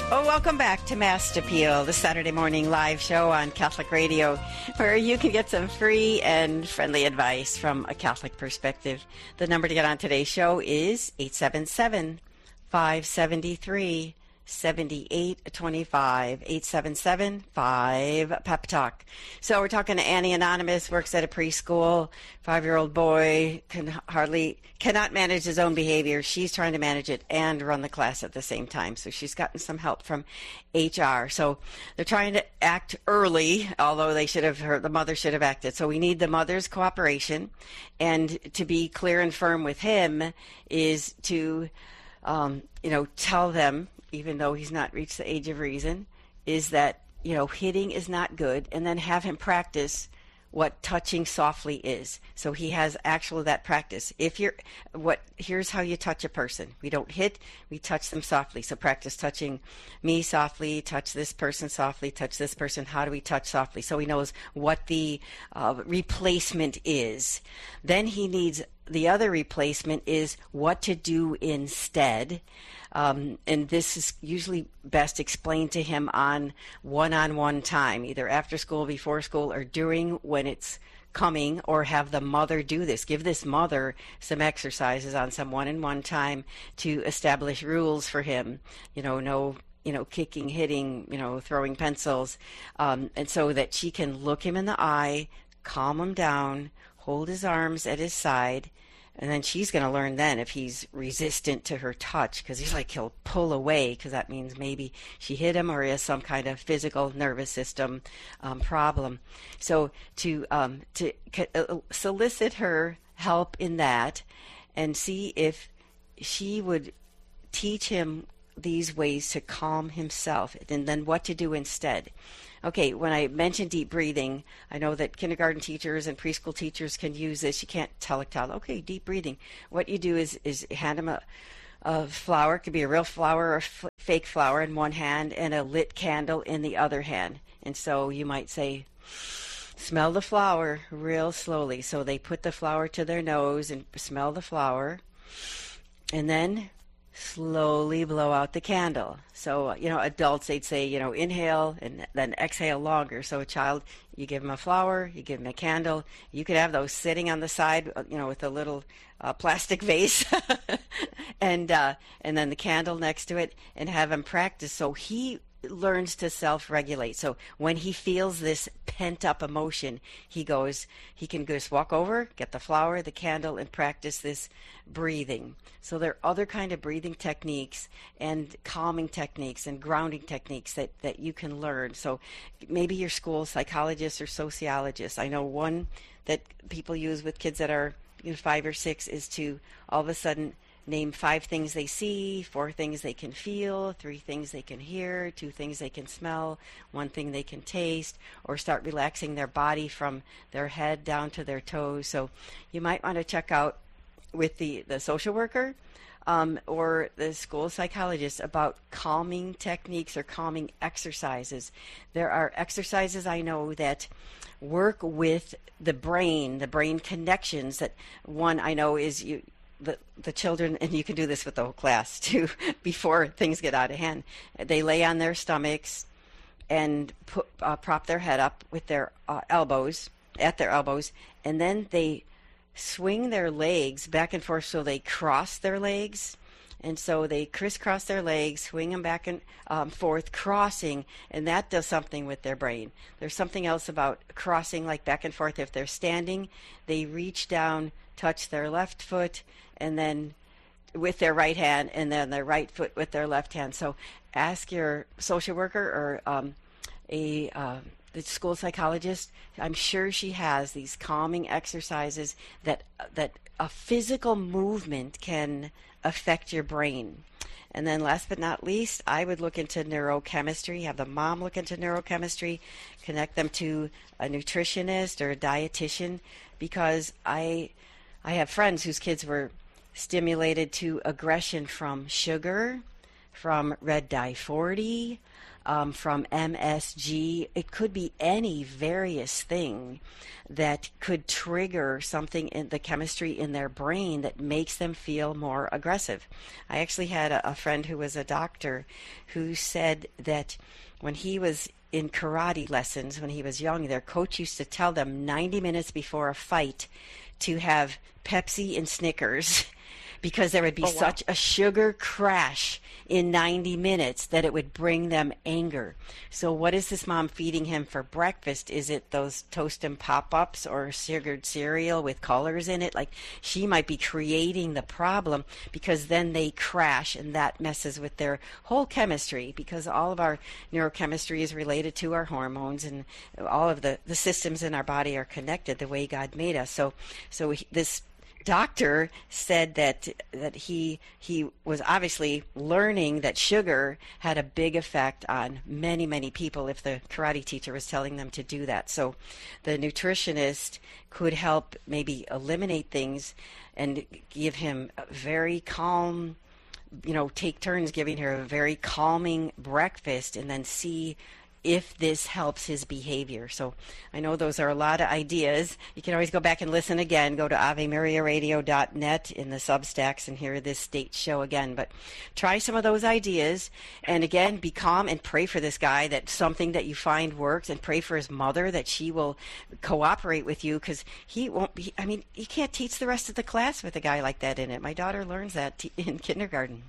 Oh, welcome back to Mass Appeal, the Saturday morning live show on Catholic Radio, where you can get some free and friendly advice from a Catholic perspective. The number to get on today's show is 877-573-7825, 877-5-PEP-TALK. So we're talking to Annie Anonymous, works at a preschool, 5-year-old boy, cannot manage his own behavior. She's trying to manage it and run the class at the same time. So she's gotten some help from HR. So they're trying to act early, although the mother should have acted. So we need the mother's cooperation. And to be clear and firm with him is to, tell them, even though he's not reached the age of reason, is that, hitting is not good, and then have him practice what touching softly is. So he has actual that practice. Here's how you touch a person. We don't hit, we touch them softly. So practice touching me softly, touch this person softly, touch this person. How do we touch softly? So he knows what the replacement is. Then he needs, the other replacement is what to do instead. And this is usually best explained to him on one-on-one time, either after school, before school, or during when it's coming, or have the mother do this. Give this mother some exercises on some one-on-one time to establish rules for him. No kicking, hitting, throwing pencils, and so that she can look him in the eye, calm him down, hold his arms at his side. And then she's going to learn then if he's resistant to her touch, because he'll pull away, because that means maybe she hit him or he has some kind of physical nervous system problem. So to solicit her help in that and see if she would teach him these ways to calm himself, and then what to do instead. Okay, when I mentioned deep breathing, I know that kindergarten teachers and preschool teachers can use this. You can't tell a child, okay, deep breathing. What you do is hand them a flower. It could be a real flower or fake flower in one hand and a lit candle in the other hand. And so you might say, smell the flower real slowly. So they put the flower to their nose and smell the flower, and then slowly blow out the candle. So, adults, they'd say, inhale and then exhale longer. So a child, you give him a flower, you give him a candle. You could have those sitting on the side, with a little plastic vase and then the candle next to it, and have him practice so he learns to self-regulate. So when he feels this pent-up emotion, he can just walk over, get the flower, the candle, and practice this breathing. So there are other kind of breathing techniques and calming techniques and grounding techniques that you can learn. So maybe your school psychologist or sociologist. I know one that people use with kids that are 5 or 6 is to all of a sudden name 5 things they see, 4 things they can feel, 3 things they can hear, 2 things they can smell, 1 thing they can taste, or start relaxing their body from their head down to their toes. So you might want to check out with the social worker or the school psychologist about calming techniques or calming exercises. There are exercises I know that work with the brain connections. That one I know is the children, and you can do this with the whole class too, before things get out of hand. They lay on their stomachs and prop their head up with their elbows, and then they swing their legs back and forth, so they cross their legs. And so they crisscross their legs, swing them back and forth, crossing, and that does something with their brain. There's something else about crossing, like back and forth. If they're standing, they reach down, touch their left foot, and then with their right hand, and then their right foot with their left hand. So ask your social worker or the school psychologist. I'm sure she has these calming exercises that a physical movement can affect your brain. And then last but not least, I would look into neurochemistry, have the mom look into neurochemistry, connect them to a nutritionist or a dietitian, because I have friends whose kids were stimulated to aggression from sugar, from red dye 40, from MSG. It could be any various thing that could trigger something in the chemistry in their brain that makes them feel more aggressive. I actually had a friend who was a doctor who said that when he was in karate lessons when he was young, their coach used to tell them 90 minutes before a fight to have Pepsi and Snickers because there would be such a sugar crash in 90 minutes that it would bring them anger. So what is this mom feeding him for breakfast? Is it those Toast and Pop-Ups or sugared cereal with colors in it? Like, she might be creating the problem because then they crash, and that messes with their whole chemistry, because all of our neurochemistry is related to our hormones, and all of the systems in our body are connected the way God made us. So this doctor said that he was obviously learning that sugar had a big effect on many people if the karate teacher was telling them to do that. So the nutritionist could help maybe eliminate things and give him a very calm, take turns giving her a very calming breakfast, and then see if this helps his behavior. So I know those are a lot of ideas. You can always go back and listen again. Go to AveMariaRadio.net in the Substacks and hear this state show again. But try some of those ideas. And again, be calm and pray for this guy that something that you find works, and pray for his mother that she will cooperate with you, because he won't be, you can't teach the rest of the class with a guy like that in it. My daughter learns that in kindergarten.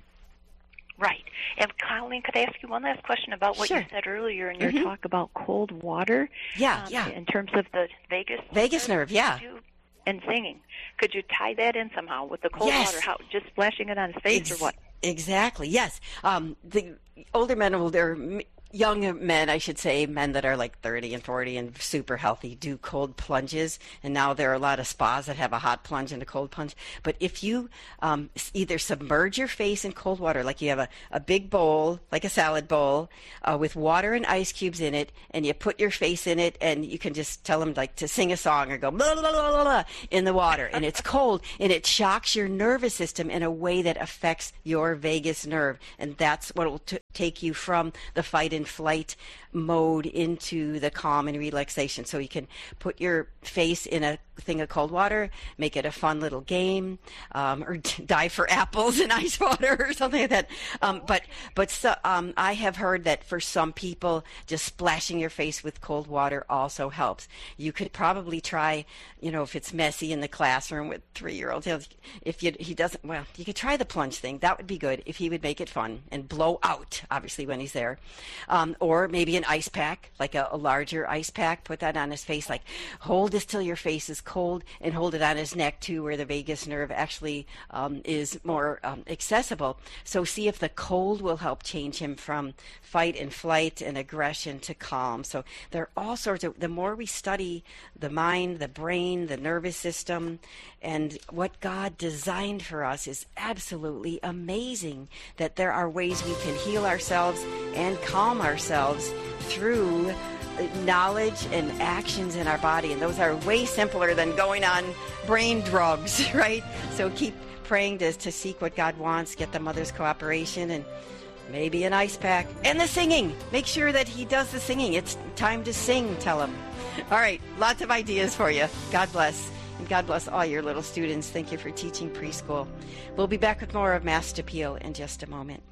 Right. And Colleen, could I ask you one last question about what you said earlier in your talk about cold water? Yeah. In terms of the vagus nerve, yeah. And singing. Could you tie that in somehow with the cold water? How, just splashing it on his face or what? Exactly, yes. The older men, young men, I should say, men that are like 30 and 40 and super healthy, do cold plunges. And now there are a lot of spas that have a hot plunge and a cold plunge. But if you either submerge your face in cold water, like you have a big bowl, like a salad bowl, with water and ice cubes in it, and you put your face in it, and you can just tell them like to sing a song or go blah, blah, blah, blah, blah, in the water. And it's cold, and it shocks your nervous system in a way that affects your vagus nerve. And that's what will take you from the fight and flight mode into the calm and relaxation. So you can put your face in a thing of cold water, make it a fun little game, or dive for apples in ice water or something like that. But I have heard that for some people, just splashing your face with cold water also helps. You could probably try, if it's messy in the classroom with 3-year-olds, he doesn't, well, you could try the plunge thing. That would be good if he would make it fun and blow out, obviously, when he's there. Or maybe an ice pack, like a larger ice pack, put that on his face, like hold this till your face is cold, and hold it on his neck too, where the vagus nerve actually is more accessible. So see if the cold will help change him from fight and flight and aggression to calm. So there are all sorts of, the more we study the mind, the brain, the nervous system, and what God designed for us is absolutely amazing, that there are ways we can heal ourselves and calm ourselves through knowledge and actions in our body. And those are way simpler than going on brain drugs, right? So keep praying to seek what God wants, get the mother's cooperation, and maybe an ice pack. And the singing. Make sure that he does the singing. It's time to sing, tell him. All right, lots of ideas for you. God bless. And God bless all your little students. Thank you for teaching preschool. We'll be back with more of Mass Appeal in just a moment.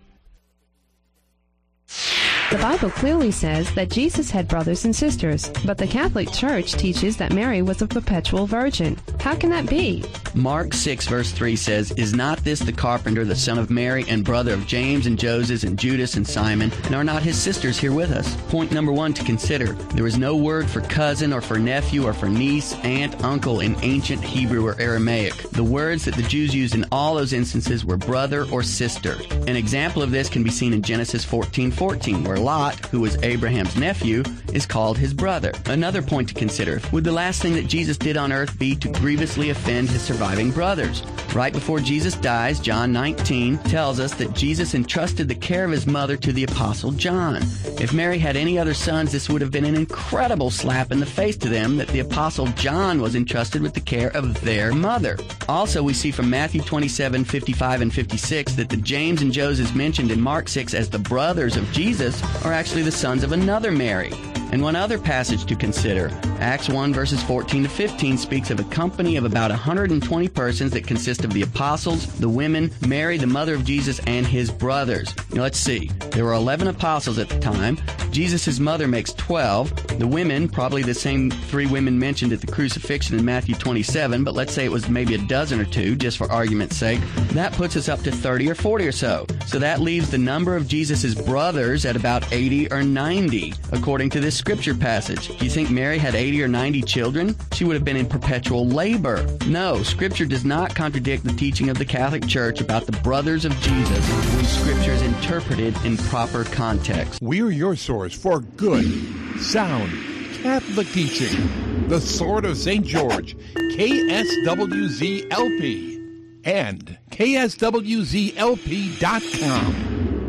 The Bible clearly says that Jesus had brothers and sisters, but the Catholic Church teaches that Mary was a perpetual virgin. How can that be? Mark 6 verse 3 says, "Is not this the carpenter, the son of Mary, and brother of James and Joses and Judas and Simon, and are not his sisters here with us?" Point number 1 to consider. There is no word for cousin or for nephew or for niece, aunt, uncle in ancient Hebrew or Aramaic. The words that the Jews used in all those instances were brother or sister. An example of this can be seen in Genesis 14:14, where Lot, who was Abraham's nephew, is called his brother. Another point to consider, would the last thing that Jesus did on earth be to grievously offend his surviving brothers? Right before Jesus dies, John 19 tells us that Jesus entrusted the care of his mother to the Apostle John. If Mary had any other sons, this would have been an incredible slap in the face to them that the Apostle John was entrusted with the care of their mother. Also, we see from Matthew 27, 55, and 56 that the James and Joseph mentioned in Mark 6 as the brothers of Jesus are actually the sons of another Mary. And one other passage to consider, Acts 1 verses 14 to 15 speaks of a company of about 120 persons that consist of the apostles, the women, Mary, the mother of Jesus, and his brothers. Now let's see. There were 11 apostles at the time. Jesus' mother makes 12. The women, probably the same 3 women mentioned at the crucifixion in Matthew 27, but let's say it was maybe a dozen or 2, just for argument's sake. That puts us up to 30 or 40 or so. So that leaves the number of Jesus' brothers at about 80 or 90, according to this scripture passage. Do you think Mary had 80 or 90 children? She would have been in perpetual labor. No, Scripture does not contradict the teaching of the Catholic Church about the brothers of Jesus when Scripture is interpreted in proper context. We're your source for good, sound, Catholic teaching. The Sword of St. George, KSWZ-LP, and KSWZLP.com.